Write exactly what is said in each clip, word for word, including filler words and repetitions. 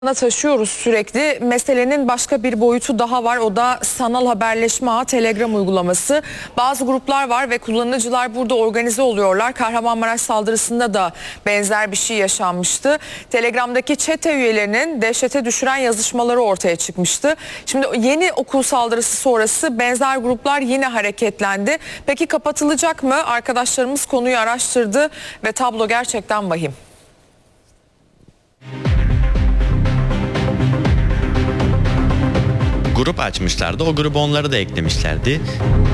taşıyoruz sürekli. Meselenin başka bir boyutu daha var. O da sanal haberleşme ağı Telegram uygulaması. Bazı gruplar var ve kullanıcılar burada organize oluyorlar. Kahramanmaraş saldırısında da benzer bir şey yaşanmıştı. Telegram'daki çete üyelerinin dehşete düşüren yazışmaları ortaya çıkmıştı. Şimdi yeni okul saldırısı sonrası benzer gruplar yine hareketlendi. Peki kapatılacak mı? Arkadaşlarımız konuyu araştırdı ve tablo gerçekten vahim. Grup açmışlardı. O grubu onları da eklemişlerdi.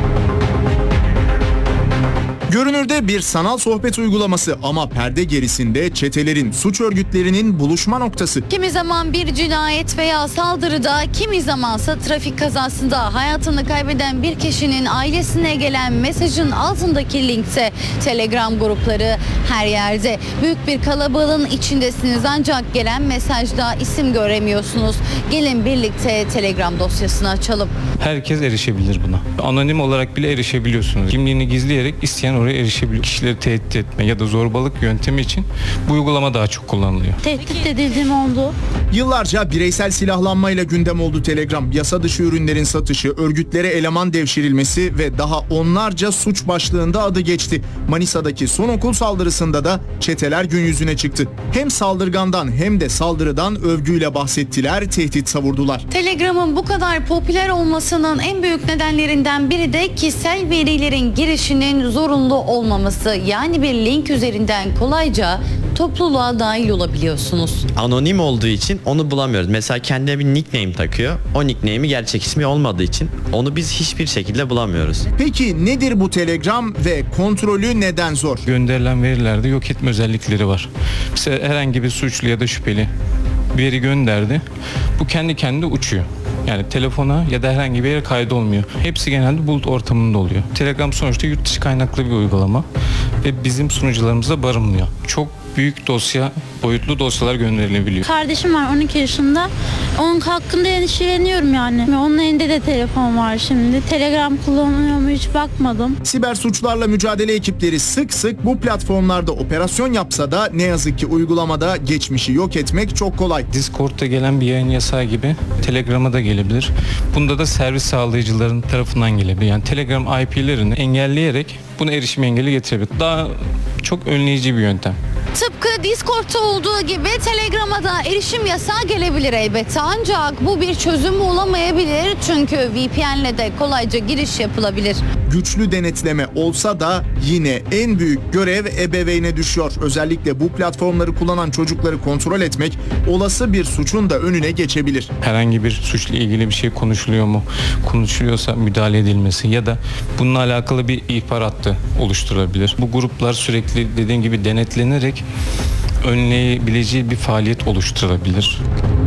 Görünürde bir sanal sohbet uygulaması ama perde gerisinde çetelerin, suç örgütlerinin buluşma noktası. Kimi zaman bir cinayet veya saldırıda, kimi zamansa trafik kazasında hayatını kaybeden bir kişinin ailesine gelen mesajın altındaki linkte. Telegram grupları her yerde. Büyük bir kalabalığın içindesiniz ancak gelen mesajda isim göremiyorsunuz. Gelin birlikte Telegram dosyasını açalım. Herkes erişebilir buna. Anonim olarak bile erişebiliyorsunuz. Kimliğini gizleyerek isteyen oraya erişebiliyor. Kişileri tehdit etme ya da zorbalık yöntemi için bu uygulama daha çok kullanılıyor. Tehdit edildiğim oldu. Yıllarca bireysel silahlanmayla gündem oldu Telegram. Yasa dışı ürünlerin satışı, örgütlere eleman devşirilmesi ve daha onlarca suç başlığında adı geçti. Manisa'daki son okul saldırısında da çeteler gün yüzüne çıktı. Hem saldırgandan hem de saldırıdan övgüyle bahsettiler, tehdit savurdular. Telegram'ın bu kadar popüler olmasının en büyük nedenlerinden biri de kişisel verilerin girişinin zorunlu olmaması. Yani bir link üzerinden kolayca topluluğa dahil olabiliyorsunuz. Anonim olduğu için onu bulamıyoruz. Mesela kendine bir nickname takıyor. O nickname'i gerçek ismi olmadığı için onu biz hiçbir şekilde bulamıyoruz. Peki nedir bu Telegram ve kontrolü neden zor? Gönderilen verilerde yok etme özellikleri var. Mesela herhangi bir suçlu ya da şüpheli veri gönderdi. Bu kendi kendine uçuyor. Yani telefona ya da herhangi bir yere kaydolmuyor. Hepsi genelde bulut ortamında oluyor. Telegram sonuçta yurt dışı kaynaklı bir uygulama ve bizim sunucularımızda barınmıyor. Çok büyük dosya, boyutlu dosyalar gönderilebiliyor. Kardeşim var on iki yaşında. Onun hakkında endişeleniyorum yani. Onun elinde de telefon var şimdi. Telegram kullanıyor mu hiç bakmadım. Siber suçlarla mücadele ekipleri sık sık bu platformlarda operasyon yapsa da ne yazık ki uygulamada geçmişi yok etmek çok kolay. Discord'da gelen bir yayın yasağı gibi Telegram'a da gelebilir. Bunda da servis sağlayıcıların tarafından gelebilir. Yani Telegram I P'lerini engelleyerek buna erişim engeli getirebilir. Daha çok önleyici bir yöntem. Tıpkı Discord'ta olduğu gibi Telegram'a da erişim yasağı gelebilir elbette. Ancak bu bir çözüm olamayabilir. Çünkü V P N'le de kolayca giriş yapılabilir. Güçlü denetleme olsa da yine en büyük görev ebeveyne düşüyor. Özellikle bu platformları kullanan çocukları kontrol etmek olası bir suçun da önüne geçebilir. Herhangi bir suçla ilgili bir şey konuşuluyor mu? Konuşuluyorsa müdahale edilmesi ya da bununla alakalı bir ihbar hattı oluşturulabilir. Bu gruplar sürekli dediğim gibi denetlenerek önleyebileceği bir faaliyet oluşturabilir.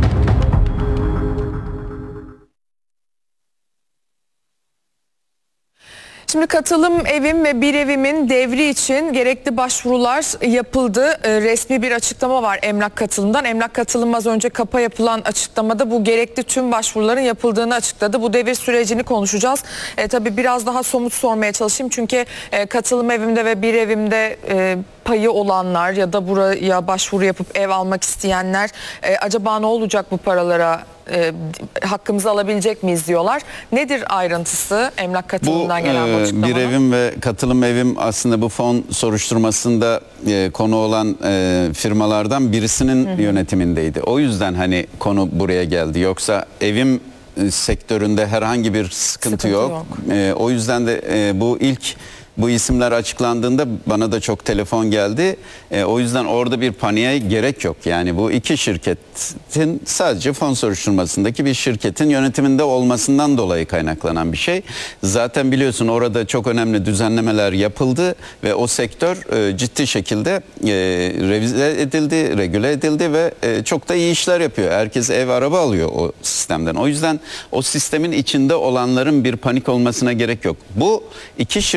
Şimdi katılım evim ve bir evimin devri için gerekli başvurular yapıldı. E, resmi bir açıklama var Emlak Katılım'dan. Emlak Katılım az önce kapa yapılan açıklamada bu gerekli tüm başvuruların yapıldığını açıkladı. Bu devir sürecini konuşacağız. E, tabii biraz daha somut sormaya çalışayım. Çünkü e, katılım evimde ve bir evimde e, payı olanlar ya da buraya başvuru yapıp ev almak isteyenler e, acaba ne olacak bu paralara? E, hakkımızı alabilecek miyiz diyorlar. Nedir ayrıntısı Emlak Katılım'dan bu, gelen bu açıklamada? Bir evim ve katılım evim aslında bu fon soruşturmasında e, konu olan e, firmalardan birisinin hı hı. yönetimindeydi. O yüzden hani konu buraya geldi. Yoksa evim e, sektöründe herhangi bir sıkıntı, sıkıntı yok. yok. E, o yüzden de e, bu ilk bu isimler açıklandığında bana da çok telefon geldi. E, o yüzden orada bir paniğe gerek yok. Yani bu iki şirketin sadece fon soruşturmasındaki bir şirketin yönetiminde olmasından dolayı kaynaklanan bir şey. Zaten biliyorsun orada çok önemli düzenlemeler yapıldı ve o sektör e, ciddi şekilde e, revize edildi, regüle edildi ve e, çok da iyi işler yapıyor. Herkes ev, araba alıyor o sistemden. O yüzden o sistemin içinde olanların bir panik olmasına gerek yok. Bu iki şirkette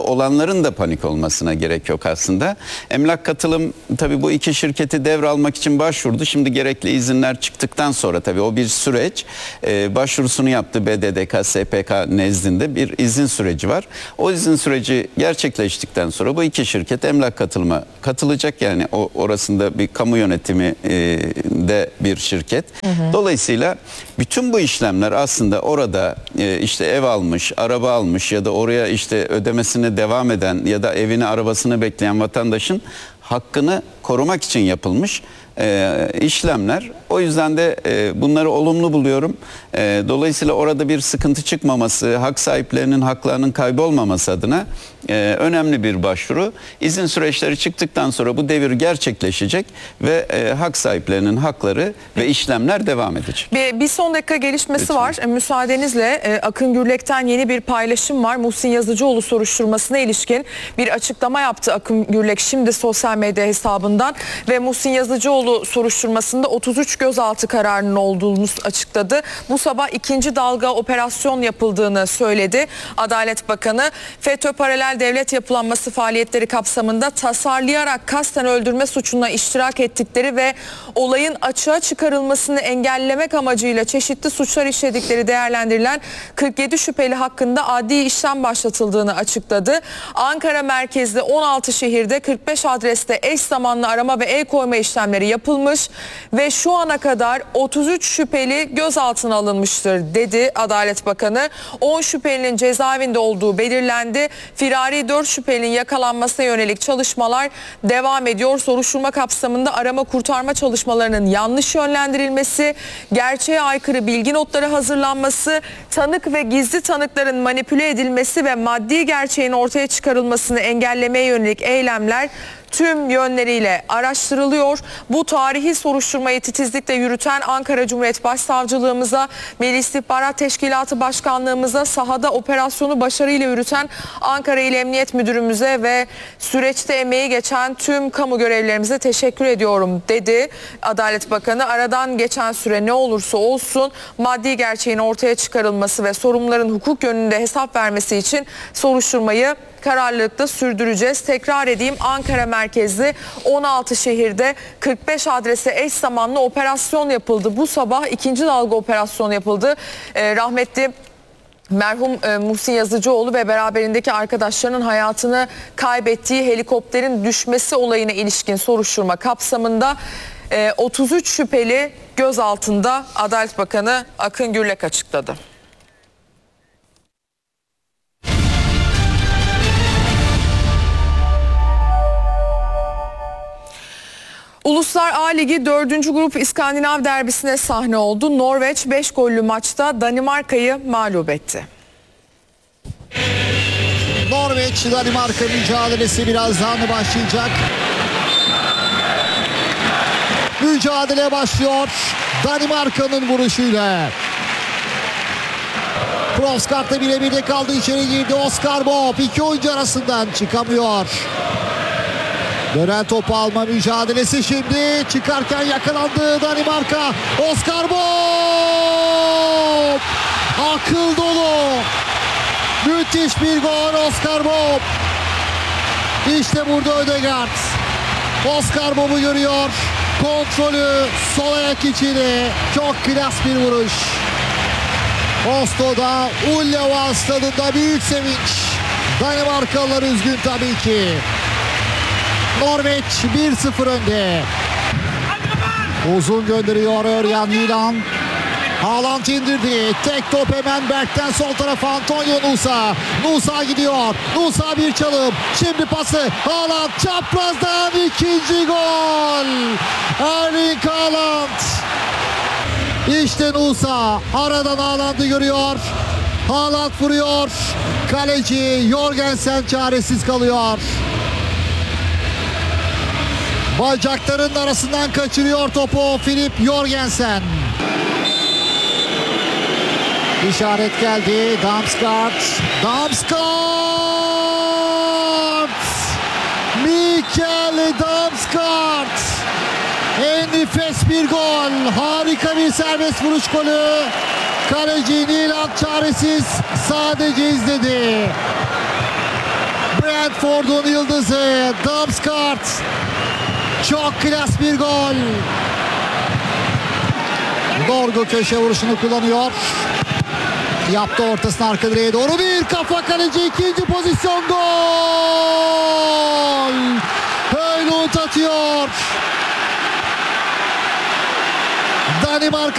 olanların da panik olmasına gerek yok aslında. Emlak Katılım tabii bu iki şirketi devralmak için başvurdu. Şimdi gerekli izinler çıktıktan sonra tabii o bir süreç. Ee, başvurusunu yaptı B D D K, S P K nezdinde bir izin süreci var. O izin süreci gerçekleştikten sonra bu iki şirket Emlak Katılım'a katılacak. Yani o orasında bir kamu yönetimi e, de bir şirket. Hı hı. Dolayısıyla bütün bu işlemler aslında orada e, işte ev almış, araba almış ya da oraya işte ödemesine devam eden ya da evini, arabasını bekleyen vatandaşın hakkını korumak için yapılmış e, işlemler. O yüzden de e, bunları olumlu buluyorum. E, dolayısıyla orada bir sıkıntı çıkmaması, hak sahiplerinin haklarının kaybolmaması adına e, önemli bir başvuru. İzin süreçleri çıktıktan sonra bu devir gerçekleşecek ve e, hak sahiplerinin hakları ve işlemler devam edecek. Bir, bir son dakika gelişmesi Lütfen. var. E, müsaadenizle e, Akın Gürlek'ten yeni bir paylaşım var. Muhsin Yazıcıoğlu soruşturmasına ilişkin bir açıklama yaptı Akın Gürlek şimdi sosyal medya hesabından ve Muhsin Yazıcıoğlu soruşturmasında otuz üç gözaltı kararının olduğunu açıkladı. Bu sabah ikinci dalga operasyon yapıldığını söyledi Adalet Bakanı. FETÖ paralel devlet yapılanması faaliyetleri kapsamında tasarlayarak kasten öldürme suçuna iştirak ettikleri ve olayın açığa çıkarılmasını engellemek amacıyla çeşitli suçlar işledikleri değerlendirilen kırk yedi şüpheli hakkında adli işlem başlatıldığını açıkladı. Ankara merkezli on altı şehirde kırk beş adreste eş zamanlı arama ve el koyma işlemleri yapılmış ve şu ana kadar otuz üç şüpheli gözaltına alınmıştır dedi Adalet Bakanı. on şüphelinin cezaevinde olduğu belirlendi. Firari dört şüphelinin yakalanmasına yönelik çalışmalar devam ediyor. Soruşturma kapsamında arama kurtarma çalışmalarının yanlış yönlendirilmesi, gerçeğe aykırı bilgi notları hazırlanması, tanık ve gizli tanıkların manipüle edilmesi ve maddi gerçeğin ortaya çıkarılmasını engellemeye yönelik eylemler tüm yönleriyle araştırılıyor. Bu tarihi soruşturmayı titizlikle yürüten Ankara Cumhuriyet Başsavcılığımıza, Milli İstihbarat Teşkilatı Başkanlığımıza, sahada operasyonu başarıyla yürüten Ankara İl Emniyet Müdürümüze ve süreçte emeği geçen tüm kamu görevlilerimize teşekkür ediyorum dedi Adalet Bakanı. Aradan geçen süre ne olursa olsun maddi gerçeğin ortaya çıkarılması ve sorumluların hukuk yönünde hesap vermesi için soruşturmayı kararlılıkla sürdüreceğiz. Tekrar edeyim, Ankara merkezli on altı şehirde kırk beş adrese eş zamanlı operasyon yapıldı. Bu sabah ikinci dalga operasyon yapıldı. Ee, rahmetli merhum e, Muhsin Yazıcıoğlu ve beraberindeki arkadaşlarının hayatını kaybettiği helikopterin düşmesi olayına ilişkin soruşturma kapsamında e, otuz üç şüpheli gözaltında Adalet Bakanı Akın Gürlek açıkladı. Uluslar A Ligi dördüncü grup İskandinav derbisine sahne oldu. Norveç beş gollü maçta Danimarka'yı mağlup etti. Norveç-Danimarka mücadelesi birazdan başlayacak. Mücadele başlıyor Danimarka'nın vuruşuyla. Provskart'ta birebirde kaldı, içeri girdi Oscar Bob. İki oyuncu arasından çıkamıyor. Dönen topu alma mücadelesi şimdi. Çıkarken yakalandı Danimarka. Oscar Bob! Akıl dolu. Müthiş bir gol Oscar Bob. İşte burada Ødegaard. Oscar Bob'u görüyor. Kontrolü sol ayak içine. Çok klas bir vuruş. Oslo'da Ullevål stadında büyük sevinç. Danimarkalılar üzgün tabii ki. Norveç bir sıfır önde. Uzun gönderiyor Örjan Milan. Haaland indirdi. Tek top hemen Berk'ten sol tarafa Antonio Nusa. Nusa gidiyor. Nusa bir çalım. Şimdi pası. Haaland çaprazdan ikinci gol. Erling Haaland. İşte Nusa aradan Haaland'ı görüyor. Haaland vuruyor. Kaleci Jorgensen çaresiz kalıyor. Bacaklarının arasından kaçırıyor topu Filip Jorgensen. İşaret geldi. Damsgaard. Damsgaard! Mikkel Damsgaard! En nefes bir gol. Harika bir serbest vuruş golü. Kaleci Nilan çaresiz sadece izledi. Brentford'un yıldızı Damsgaard. Çok klas bir gol. Dorgu köşe vuruşunu kullanıyor. Yaptı ortasına, arka direğe doğru bir kafa, kaleci ikinci pozisyon, gol. Höylund atıyor. Danimarka